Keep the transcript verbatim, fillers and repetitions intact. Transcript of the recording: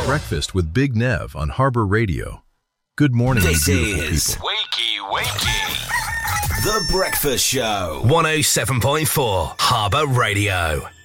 Breakfast with Big Nev on Harbour Radio. Good morning, This beautiful is people. Wakey Wakey, The Breakfast Show. one oh seven point four Harbour Radio.